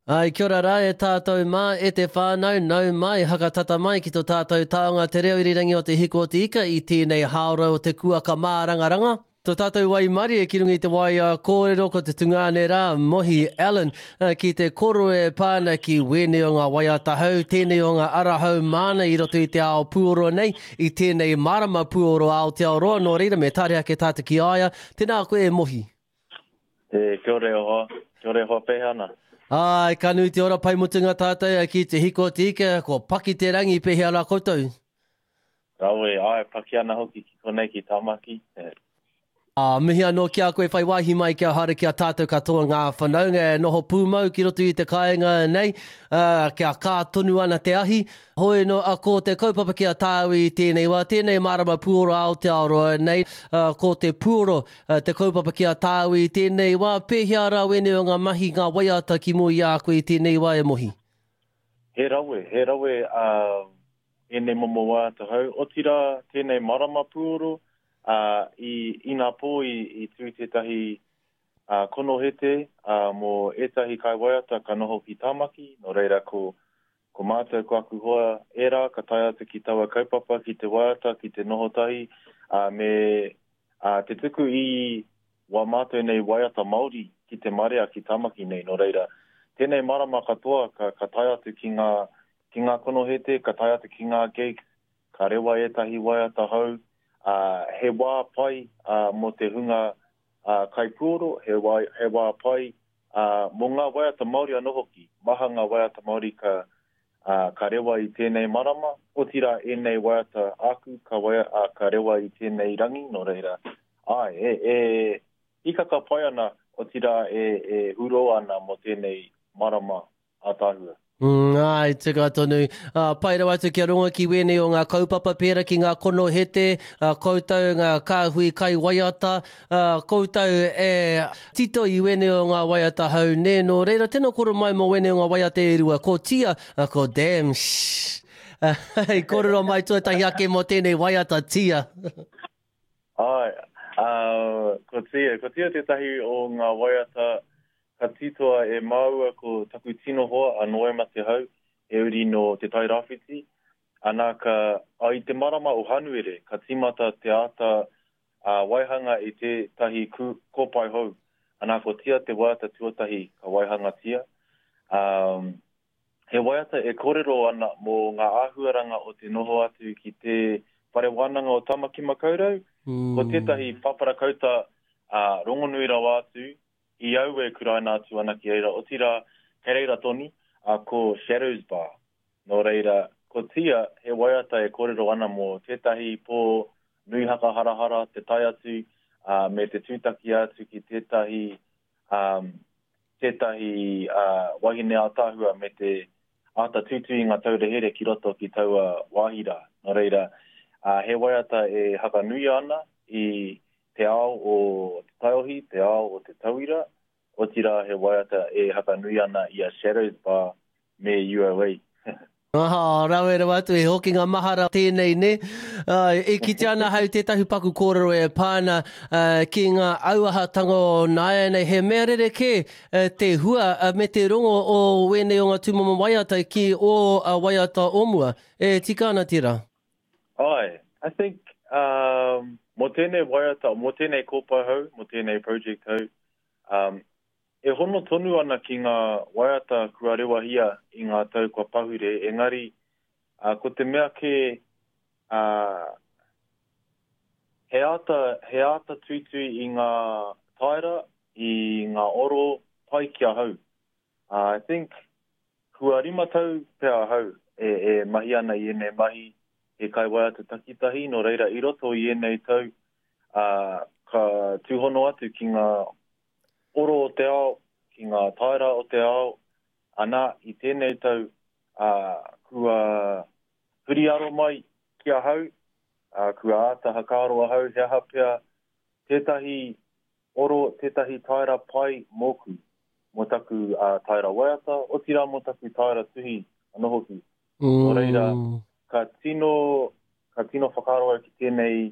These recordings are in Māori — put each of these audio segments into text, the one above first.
Ai, kia ora rā e tātou mā, e te whānau, nau mai, hakatata mai ki tō tātou taonga te reo irirangi o te hiko o te ika i tēnei haora o te kuaka mārangaranga. Tō tātou wai mari e kirungi te wai kōrero ko te tungāne rā, Mohi Allen, ki te koro e pāna ki wene o ngā waiata hau, tēnei o ngā arahau māna i roto i te ao puoro nei, i tēnei marama puoro Aotearoa, nō reira me tārea ke tātou ki aia, tēnā koe e Mohi. Kia ore hoa pehana. Ai, kanu te ora pai mutunga tātou ki te hiko o te ika, ko paki te rangi pehe ala koutou. Raue, paki ana hoki ki konei ki tamaki. Mihi anō kia koe whai wahi mai kia hara kia tātou katoa ngā whanau, ngā noho pūmau ki roto i te kāinga nei, kia kā tonu ana te ahi. Hoi no ko te kaupapa kia tāu i tēnei wā, tēnei marama puoro Aotearoa nei, ko te puoro, te kaupapa kia tāu i tēnei wā, pēhea rā wene o ngā mahi ngā waiata ki mui a koe i tēnei wā e Mohi. He rawe, ene momo waiata hau. O tira tēnei marama puoro, i ngā pō i tui tētahi konohete mō etahi kai waiata ka noho ki tamaki, no reira ko mātou ko aku hoa era, ka tai atu ki taua kaupapa, ki te waiata, ki te nohotahi, me te tuku i wā mātou nei waiata Māori ki te marea ki tamaki nei, no reira. Tēnei marama katoa ka tai atu ki ngā konohete, ka tai atu ki ngā gigs, ka rewa etahi waiata hau, he wā pai mo te hunga kaipuoro, he wā pai mo ngā waiata Māori anō hoki, maha ngā waiata Māori ka rewa i tēnei marama, o tira e nei waiata aku ka rewa i tēnei rangi, no reira. Ika ka pai ana, o tira e huro ana mo tēnei marama ātāhua. Ai, tika tonu. Pai rau atu kia runga ki wene o ngā kaupapa pēra ki ngā konohete, koutou ngā kāhui kai waiata, koutou e tito i wene o ngā waiata hau ne, no reira tēnā koro mai mo wene o ngā waiata e rua, ko tia, ko damn, hei, korero mai tuatahi ake mo tēnei waiata tia. Ko tia tētahi o ngā waiata ka titoa e maua ko taku tino hoa a noema te hau, e uri no te tai rāwhiti. Anā i te marama o hanuere, ka timata te ata waihanga i te tahi kōpai hau. Anā ko tia te waiata tuatahi ka waihanga tia. He waiata e kōrero ana mō ngā āhuaranga o te noho atu ki te whare wānanga o Tamaki Makaurau. Ko tētahi whapara kauta rongonui rau atu, I au e kuraina atu ana ki reira. O tira, he reira toni, ko Shadows Bar. No reira, ko tia, he waiata e kōrero ana mō tētahi pō nui haka harahara, te tai atu, me te tūtaki atu ki tētahi wahine ātāhua me te ata tūtui ngā taurehere ki roto ki taua wāhira. No reira, he waiata e haka nui ana I te ao o te taiohi, te ao o te tauira, o tira he waiata e haka nui ana I a Shadows Bar me UOA. Rau e rau atu e hoki ngā mahara tēnei ne. E kite ana hau tētahi paku kōrero e pāna ki ngā auahatanga o nāia nei. He mea rereke te hua me te rongo o wene o ngā tūmama waiata ki o waiata omua. E tika ana tira? I think mo tēnei waiata, mo tēnei kōpai hau, mo tēnei project hau, e hono tonu ana ki ngā waiata kua rewa hia I ngā tau kua pahure, engari, ko te mea ke he ata tuitui I ngā taira, I ngā oro pai kia hau. I think kua rima tau pēa hau e mahi ana I ene mahi, e kai waiata takitahi, no reira I roto I enei tau ka tūhono atu ki ngā oro o te ao, ki ngā taira o te ao, anā I tēnei tau kua huri aro mai kia hau, kua ata hakaroa hau, he aha pia tētahi oro, tētahi taira pai moku, mo taku taira waiata, o tira mo taku taira tuhi anō hoki. No reira, ka tino whakaroa ki tēnei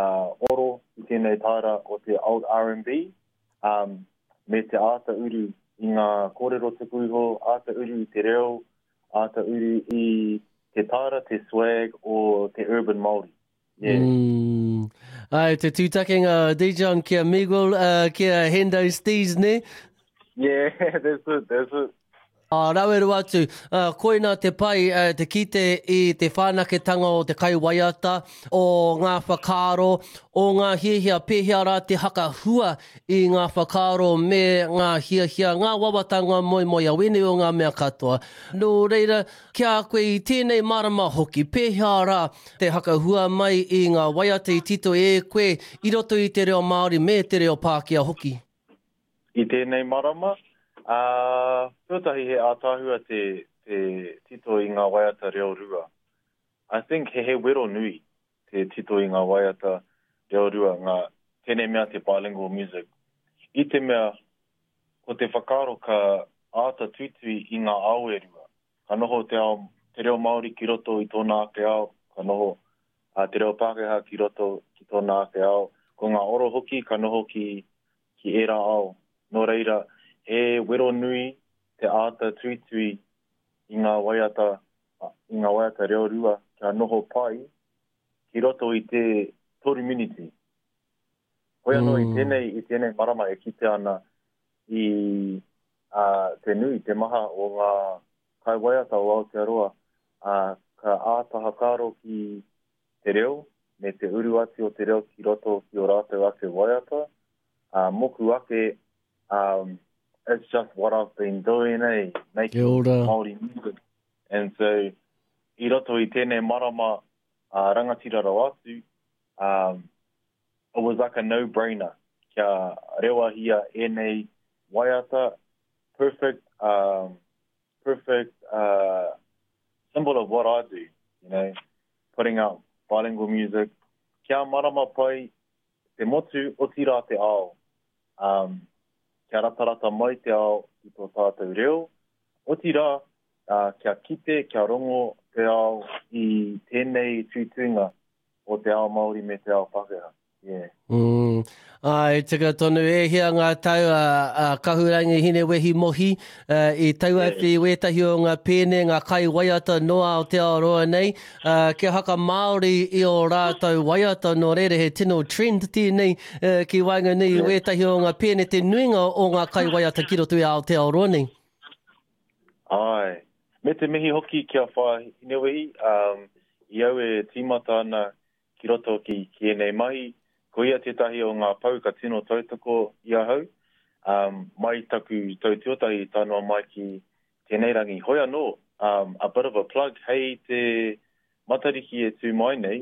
oro, ki tēnei taira o te old R&B, me te āta uru i ngā kōrero tuku iho, āta uru i te reo, āta uru i te tāra, te swag, o te urban Māori. Yeah. Ai, te tūtakenga Dijon kia Miguel, kia Hendo Steez, ne? Yeah, that's it. Raweru atu, koina te pai, te kite i te whānaketanga o te kaiwaiata, o ngā whakaaro, o ngā hiahia pēhea rā te haka hua i ngā whakaaro me ngā hiahia, ngā wawatanga moi a wene o ngā mea katoa. Nō reira, kia koe i tēnei marama hoki, pēhea rā te haka hua mai i ngā waiata i tito e koe i roto i te reo Māori me te reo Pākehā hoki. I tēnei marama, tuatahi he ātāhua te tito i ngā waiata reo rua. I think he wero nui te tito i ngā waiata reo rua, ngā tēnei mea te bilingual music. I te mea, ko te whakaaro ka āta tuitui i ngā ao e rua. Ka noho te reo Māori ki roto i tōna ake ao, ka noho te reo Pākehā ki roto ki tōna ake ao. Ko ngā oro hoki, ka noho ki era ao. Nō reira, he wero nui te āta tuitui i ngā waiata reo rua kia noho pai ki roto i te toru miniti. Hoi anō i tēnei marama e kite ana i te nui, te maha o ngā kai waiata o Aotearoa, ka ātaha kāro ki te reo, me te uru ati o te reo ki roto ki o rātou ake waiata. Moku ake, it's just what I've been doing, making Māori music. And so, i roto i tēnei marama rangatira rau atu, it was like a no-brainer. Kia rewa hia enei waiata, perfect symbol of what I do, you know, putting out bilingual music. Kia marama pai, te motu o tira te ao. Kia ratarata mai te ao i tō tātou reo. O tira, kia kite, kia rongo te ao i tēnei tūtunga o te ao Māori me te ao Pākehā. Yeah. Ai, tika tonu e hea ngā tau kahurangi hine wehi mohi i tauawhi wetahi o ngā pēne, ngā kai waiata noa o te aroa nei. Kia haka Māori i o rātou waiata no reire he tino trend tēnei ki wainga nei wetahi o ngā pēne te nuinga o ngā kai waiata ki roto i ao aroa nei. Ai, me te mihi hoki kia whai hine wehi, i au e tīmata ana ki roto ki enei mahi. Ko ia tētahi o ngā pau ka tino tautoko i ahau, mai taku tautiotahi tānoa mai ki tēnei rangi. Hoi anō, a bit of a plug, hei te matariki e tū mai nei,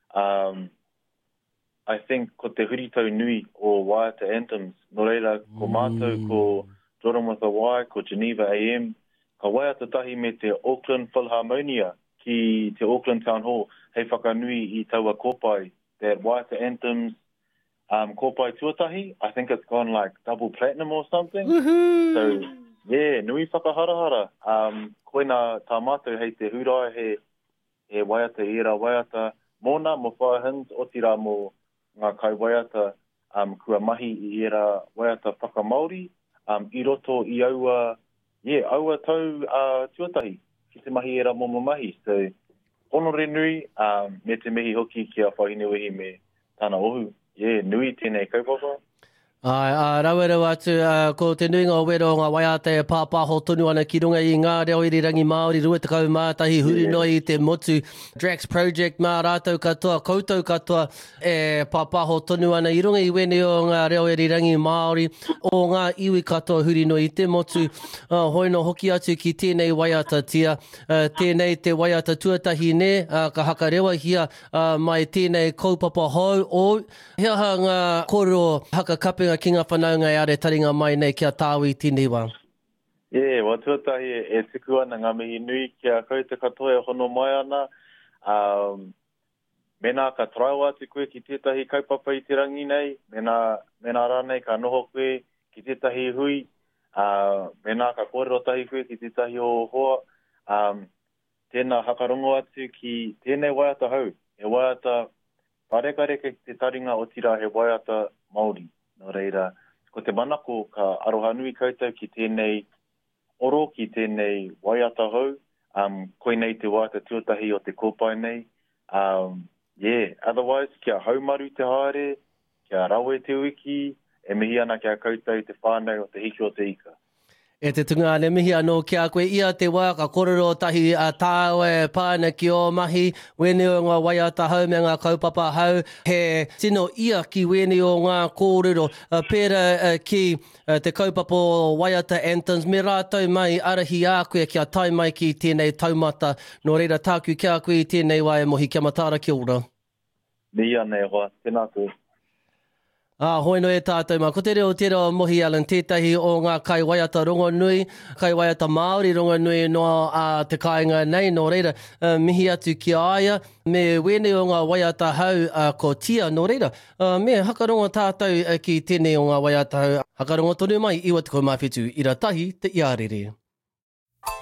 I think ko te huritau nui o Waiata Anthems, no reira ko mātou, ko Jordan with a Y, ko Geneva AM, ka waiata tahi me te Auckland Philharmonia ki te Auckland Town Hall, hei whakanui i taua kōpai, that Waiata Anthems, kōpai tuatahi, I think it's gone like double platinum or something. Woohoo! So, yeah, nui whakaharahara. Koina tā mātou hei te hurai he waiata, era waiata, mōna mo whaahins, o tira mo ngā kai waiata, kua mahi i era waiata whakamauri, i roto i aua, aua tau tuatahi, ki te mahi era momo mahi. So, honore nui, me te mihi hoki kia whahine wehi me tāna ohu. Nui tēnei kaupapa. Ai, rauerau atu, ko te nuinga o wero o ngā waiata e pāpāho tonu ana ki runga i ngā reo irirangi Māori, rua tekau mātahi huri noi i te motu Drax Project mā rātou katoa, koutou katoa e pāpāho tonu ana i runga i wene o ngā reo irirangi Māori o ngā iwi katoa huri noi i te motu hoino hoki atu ki tēnei waiata tia, tēnei te waiata tuatahi ne, ka haka rewa hia mai tēnei kaupapa hau o hea ngā koro haka kape ki ngā whanaunga e are taringa mai nei kia tāwi tēnei wā. Wa tuatahi e tiku ana ngā mihi nui kia kau te katoa e hono mai ana. Mena ka trau atu koe ki tētahi kaupapa i te rangi nei. Mena rānei ka noho koe ki tētahi hui. Mena ka kōrero tahi koe ki tētahi o hoa. Tēnā hakarongo atu ki tēnei waiata hau. He waiata parekareke ki te taringa o tira he waiata Māori. No reira, ko te manako ka aroha nui koutou ki tēnei oro, ki tēnei waiata hou, koe nei te wā te tuatahi o te kōpai nei. Otherwise, kia haumaru te haere, kia rawe te wiki, e mihi ana kia koutou te whānau o te hiki o te ika. E te tunga ne mihi anō kia koe ia te wā ka kororo tahi tāwe pāna ki o mahi, wene o ngā waiata hau me ngā kaupapa hau, he tino ia ki wene o ngā kōrero, pēra ki te kaupapa o waiata anthems, me rātou mai arahi a koe kia tai mai ki tēnei taumata, no reira tāku kia koe i tēnei wai mohi kia matara ki ora. Mia nei hoa, tēnā tū. Hoi no e tātou mā. Ko te reo te reo mohi Alan, tētahi o ngā kai waiata rongonui, kai waiata Māori rongonui no te kāinga nei, no reira, mihi atu ki aia, me wene o ngā waiata hau ko tia, no reira, me hakarongo tātou ki tēnei o ngā waiata hau, hakarongo tonu mai, iwa te koe mawhitu, ira tahi te iarere.